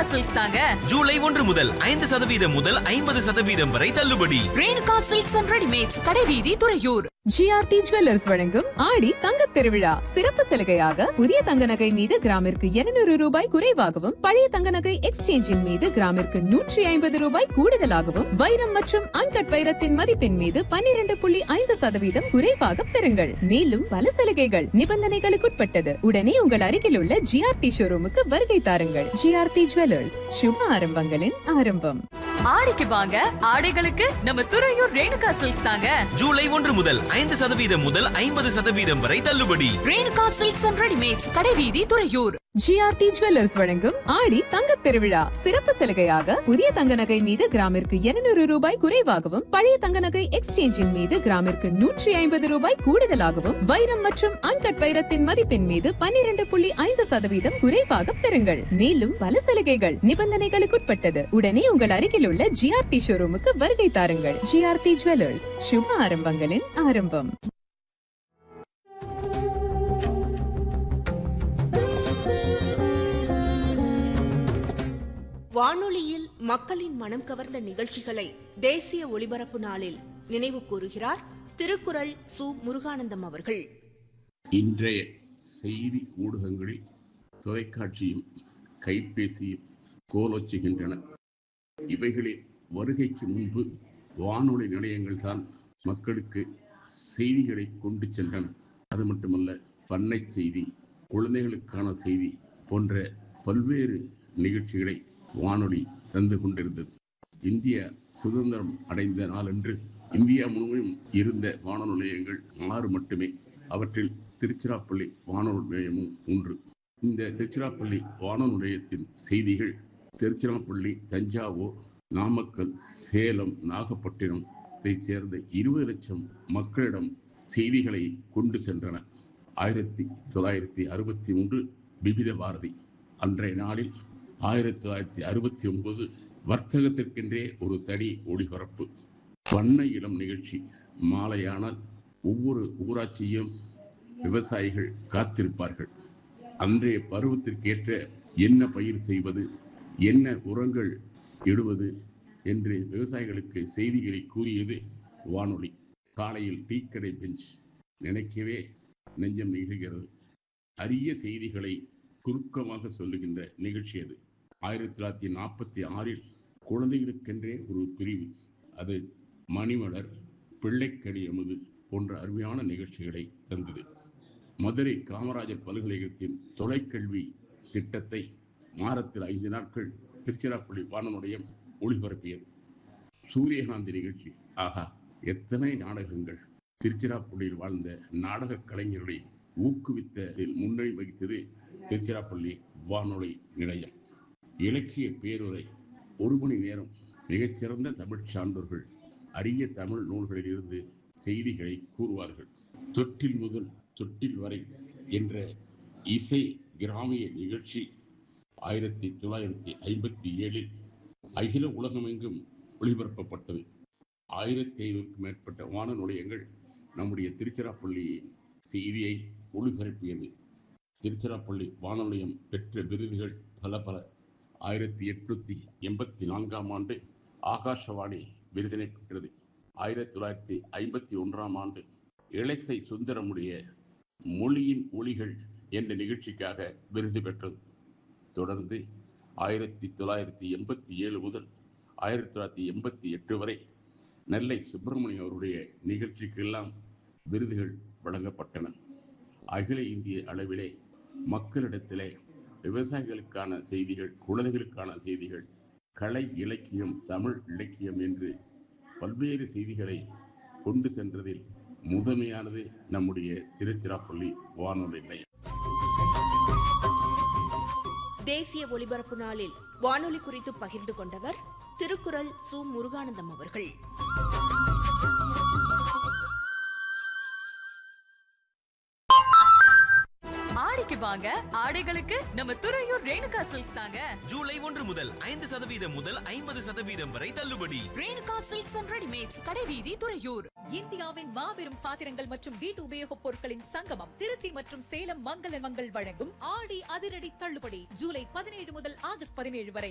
Silks தாங்க. ஜூலை 1 முதல் 5% முதல் 50% வரை தள்ளுபடி. ரேணுகா சில்க்ஸ் அண்ட் ரெடிமேட்ஸ், கடைவீதி, துறையூர். ஜிஆர்டி ஜுவல்லர்ஸ் வழங்கும் ஆடி தங்கத் திருவிழா சிறப்பு சலுகையாக புதிய தங்க நகை மீது கிராமிற்கு 200 ரூபாய் குறைவாகவும், பழைய தங்க நகை எக்ஸ்சேஞ்சின் மீது கிராமிற்கு 150 ரூபாய் கூடுதலாகவும், வைரம் மற்றும் அன்கட் வைரத்தின் மதிப்பின் மீது 12.5% குறைவாக பெறுங்கள். மேலும் பல சலுகைகள் நிபந்தனைகளுக்குட்பட்டது. உடனே உங்கள் அருகில் உள்ள ஜிஆர்டி ஷோரூமுக்கு வருகை தாருங்கள். ஜிஆர்டி ஜுவல்லர்ஸ், சுப ஆரம்பங்களின் ஆரம்பம். ஆடிக்கு வாங்க, ஆடைகளுக்கு நம்ம துறையூர் ரேணுகா சில்க்ஸ் தாங்க. ஜூலை 1 முதல் 5% முதல் 50% வரை தள்ளுபடி. ரேணுகா சில்க்ஸ் அண்ட் ரெடிமேட்ஸ், கடைவீதி, துறையூர். ஜிஆர்டி ஜுவல்லர்ஸ் வழங்கும் ஆடி தங்கத் திருவிழா சிறப்பு சலுகையாக புதிய தங்க நகை மீது கிராமிற்கு 200 ரூபாய் குறைவாகவும், பழைய தங்க நகை எக்ஸ்சேஞ்சின் மீது கிராமிற்கு 150 ரூபாய் கூடுதலாகவும், வைரம் மற்றும் அன்கட் வைரத்தின் மதிப்பின் மீது 12.5% குறைவாக பெறுங்கள். மேலும் பல சலுகைகள் நிபந்தனைகளுக்குட்பட்டது. உடனே உங்கள் அருகில் உள்ள ஜிஆர்டி ஷோரூமுக்கு வருகை தாருங்கள். ஜிஆர்டி ஜுவல்லர்ஸ், சுப ஆரம்பங்களின் ஆரம்பம். வானொலியில் மக்களின் மனம் கவர்ந்த நிகழ்ச்சிகளை தேசிய ஒலிபரப்பு நாளில் நினைவு கூறுகிறார் திருக்குறள் சு. முருகானந்தம் அவர்கள். இன்றைய செய்தி ஊடகங்களில் தொலைக்காட்சியும் கைபேசியும் கோலோச்சுகின்றன. இவைகளில் வருகைக்கு முன்பு வானொலி நிலையங்கள் தான் மக்களுக்கு செய்திகளை கொண்டு சென்றன. அது மட்டுமல்ல, பண்ணை செய்தி, குழந்தைகளுக்கான செய்தி போன்ற பல்வேறு நிகழ்ச்சிகளை வானொலி தந்து கொண்டிருந்தது. இந்தியா சுதந்திரம் அடைந்த நாளன்று இந்தியா முழுவதும் இருந்த வானொலி நிலையங்கள் 6 மட்டுமே. அவற்றில் திருச்சிராப்பள்ளி வானொலி நிலையமும் ஒன்று. இந்த திருச்சிராப்பள்ளி வானொலி நிலையத்தின் செய்திகள் திருச்சிராப்பள்ளி, தஞ்சாவூர், நாமக்கல், சேலம், நாகப்பட்டினத்தை சேர்ந்த 20 லட்சம் மக்களிடம் செய்திகளை கொண்டு சென்றன. 1963 விபித பாரதி. அன்றைய நாளில் 1969 வர்த்தகத்திற்கென்றே ஒரு தனி ஒளிபரப்பு. பண்ணை இளம் நிகழ்ச்சி. மாலையானால் ஒவ்வொரு ஊராட்சியும் விவசாயிகள் காத்திருப்பார்கள். அன்றைய பருவத்திற்கேற்ற என்ன பயிர் செய்வது, என்ன உரங்கள் இடுவது என்று விவசாயிகளுக்கு செய்திகளை கூறியது வானொலி. காலையில் டீக்கடை பெஞ்ச். நினைக்கவே நெஞ்சம் நெகிழ்கிறது. அரிய செய்திகளை சுருக்கமாக சொல்லுகின்ற நிகழ்ச்சி அது. 1946 குழந்தைகளுக்கென்றே ஒரு பிரிவு. அது மணிமலர், பிள்ளைக்கனி அமுது போன்ற அருமையான நிகழ்ச்சிகளை தந்தது. மதுரை காமராஜர் பல்கலைக்கழகத்தின் தொலைக்கல்வி திட்டத்தை வாரத்தில் 5 நாட்கள் திருச்சிராப்பள்ளி வானொலிய ஒளிபரப்பியது. சூரியகாந்தி நிகழ்ச்சி. ஆகா, எத்தனை நாடகங்கள்! திருச்சிராப்பள்ளியில் வாழ்ந்த நாடக கலைஞர்களை ஊக்குவித்ததில் முன்னணி வகித்தது திருச்சிராப்பள்ளி வானொலி நிலையம். இலக்கிய பேருரை 1 மணி நேரம். மிகச்சிறந்த தமிழ் சான்றோர்கள் அரிய தமிழ் நூல்களில் இருந்து செய்திகளை கூறுவார்கள். தொட்டில் முதல் தொட்டில் வரை என்ற இசை கிராமிய நிகழ்ச்சி 1957 அகில உலகமெங்கும் ஒளிபரப்பப்பட்டது. 1500க்கும் மேற்பட்ட வானொலி நிலையங்கள் நம்முடைய திருச்சிராப்பள்ளியின் செய்தியை ஒளிபரப்பியது. திருச்சிராப்பள்ளி வானொலியம் பெற்ற விருதுகள் பல. 1884ஆம் ஆண்டு ஆகாஷவாணி விருதினை பெற்றது. 1951ஆம் ஆண்டு இளைசை சுந்தரமுடைய மொழியின் ஒளிகள் என்ற நிகழ்ச்சிக்காக விருது பெற்றது. தொடர்ந்து 1987 முதல் 1988 வரை நெல்லை சுப்பிரமணியம் அவருடைய நிகழ்ச்சிக்கெல்லாம் விருதுகள் வழங்கப்பட்டன. அகில இந்திய அளவிலே மக்களிடத்திலே விவசாயிகளுக்கான செய்திகள், குழந்தைகளுக்கான செய்திகள், கலை இலக்கியம், தமிழ் இலக்கியம் என்று பல்வேறு செய்திகளை கொண்டு சென்றதில் முதன்மையானது நம்முடைய திருச்சிராப்பள்ளி வானொலி நிலையம். தேசிய ஒலிபரப்பு நாளில் வானொலி குறித்து பகிர்ந்து கொண்டவர் திருக்குறள் சு. முருகானந்தம் அவர்கள். ஆடிக்கு வாங்க, ஆடைகளுக்கு நம்ம துறையூர் ரேணுகா சில்க்ஸ் தாங்க. ஜூலை 1 முதல் 5% முதல் 50% வரை தள்ளுபடி. ரேணுகா சில்க்ஸ் அண்ட் ரெடிமேட்ஸ், கடைவீதி, துறையூர். இந்தியாவின் மாபெரும் பாத்திரங்கள் மற்றும் வீட்டு உபயோகப் பொருட்களின் சங்கமம் திருச்சி மற்றும் சேலம் மங்கள மங்கள் வழங்கும் ஆடி அதிரடி தள்ளுபடி. ஜூலை 17 முதல் ஆகஸ்ட் 17 வரை